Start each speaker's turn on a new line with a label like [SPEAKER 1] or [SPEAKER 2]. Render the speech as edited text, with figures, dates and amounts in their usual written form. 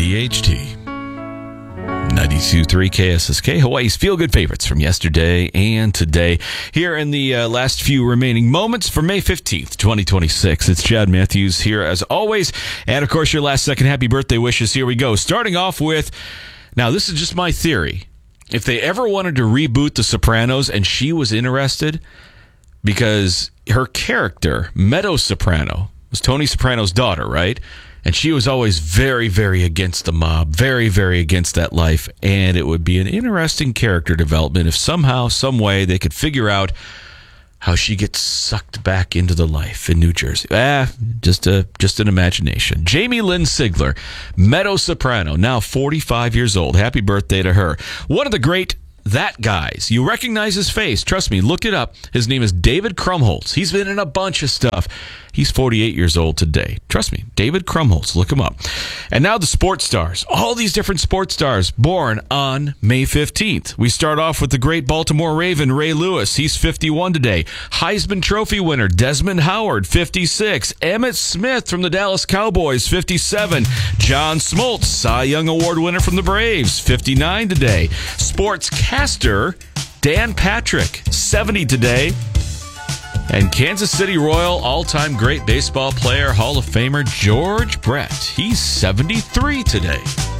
[SPEAKER 1] KDHT. 92.3 KSSK, Hawaii's feel-good favorites from yesterday and today. Here in the last few remaining moments for May 15th, 2026. It's Chad Matthews here as always. And, of course, your last second happy birthday wishes. Here we go. Starting off with, now this is just my theory. If they ever wanted to reboot The Sopranos and she was interested, because her character, Meadow Soprano, was Tony Soprano's daughter, right? And she was always very, very against the mob, very, very against that life. And it would be an interesting character development if somehow, some way, they could figure out how she gets sucked back into the life in New Jersey. Just an imagination. Jamie Lynn Sigler, Meadow Soprano, now 45 years old. Happy birthday to her. One of the great That guys. You recognize his face. Trust me, look it up. His name is David Krumholtz. He's been in a bunch of stuff. He's 48 years old today. Trust me, David Krumholtz. Look him up. And now the sports stars. All these different sports stars born on May 15th. We start off with the great Baltimore Raven, Ray Lewis. He's 51 today. Heisman Trophy winner, Desmond Howard, 56. Emmitt Smith from the Dallas Cowboys, 57. John Smoltz, Cy Young Award winner from the Braves, 59 today. Sportscaster Dan Patrick, 70 today. And Kansas City Royal all-time great baseball player, Hall of Famer George Brett. He's 73 today.